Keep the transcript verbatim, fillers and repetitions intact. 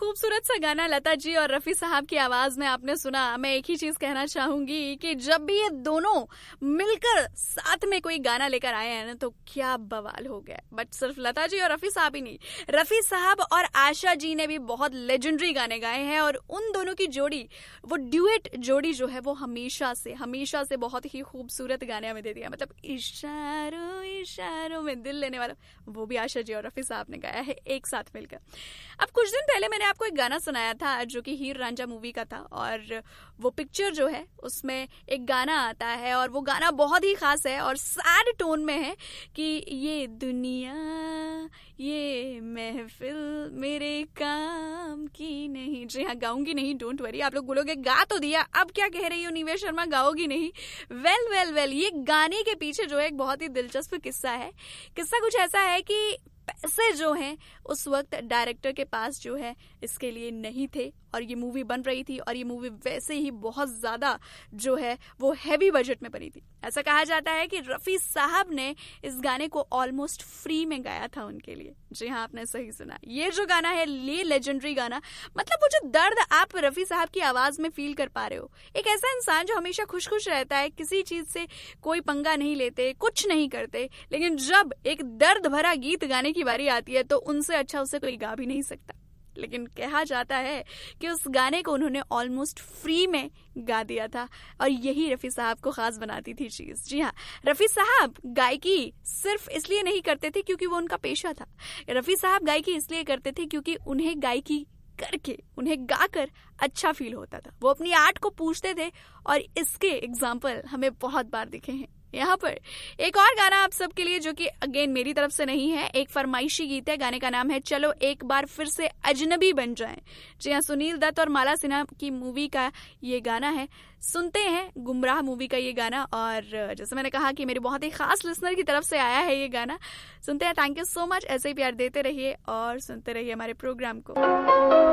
खूबसूरत सा गाना लता जी और रफी साहब की आवाज में आपने सुना। मैं एक ही चीज कहना चाहूंगी कि जब भी ये दोनों मिलकर साथ में कोई गाना लेकर आए हैं ना तो क्या बवाल हो गया। बट सिर्फ लता जी और रफी साहब ही नहीं, रफी साहब और आशा जी ने भी बहुत लेजेंडरी गाने गाए हैं और उन दोनों की जोड़ी, वो ड्यूएट जोड़ी जो है वो हमेशा से हमेशा से बहुत ही खूबसूरत गाने हमें दे दिया। मतलब इशारों इशारों में दिल लेने वाला, वो भी आशा जी और रफी साहब ने गाया है एक साथ मिलकर। अब कुछ दिन पहले मैंने आपको एक गाना सुनाया था जो कि हीर रांझा मूवी का था और वो पिक्चर जो है उसमें एक गाना आता है और वो गाना बहुत ही खास है और सैड टोन में है कि ये दुनिया ये महफिल मेरे काम की नहीं। जी हाँ, गाऊंगी नहीं, डोंट वरी। आप लोग बोलोगे गा तो दिया, अब क्या कह रही हो निवेश शर्मा, गाओगी नहीं? वेल वेल वेल ये गाने के पीछे जो है एक बहुत ही दिलचस्प किस्सा है। किस्सा कुछ ऐसा है कि पैसे जो हैं उस वक्त डायरेक्टर के पास जो है इसके लिए नहीं थे और ये मूवी बन रही थी और ये मूवी वैसे ही बहुत ज्यादा जो है वो हैवी बजट में बनी थी। ऐसा कहा जाता है कि रफी साहब ने इस गाने को ऑलमोस्ट फ्री में गाया था उनके लिए। जी हाँ, आपने सही सुना। ये जो गाना है, ये लेजेंडरी गाना, मतलब वो जो दर्द आप रफी साहब की आवाज में फील कर पा रहे हो। एक ऐसा इंसान जो हमेशा खुश खुश रहता है, किसी चीज से कोई पंगा नहीं लेते, कुछ नहीं करते, लेकिन जब एक दर्द भरा गीत गाने की बारी आती है तो उनसे अच्छा उसे कोई गा भी नहीं सकता। लेकिन कहा जाता है कि उस गाने को उन्होंने ऑलमोस्ट फ्री में गा दिया था और यही रफी साहब को खास बनाती थी चीज। जी हाँ, रफी साहब गायकी सिर्फ इसलिए नहीं करते थे क्योंकि वो उनका पेशा था। रफी साहब गायकी इसलिए करते थे क्योंकि उन्हें गायकी करके, उन्हें गाकर अच्छा फील होता था। वो अपनी आर्ट को पूछते थे और इसके एग्जाम्पल हमें बहुत बार दिखे हैं। यहाँ पर एक और गाना आप सबके लिए जो कि अगेन मेरी तरफ से नहीं है, एक फरमाइशी गीत है। गाने का नाम है चलो एक बार फिर से अजनबी बन जाएं। जी हाँ, सुनील दत्त और माला सिन्हा की मूवी का ये गाना है। सुनते हैं गुमराह मूवी का ये गाना और जैसे मैंने कहा कि मेरे बहुत ही खास लिसनर की तरफ से आया है ये गाना। सुनते हैं। Thank you so much. ऐसे ही प्यार देते रहिए और सुनते रहिए हमारे प्रोग्राम को।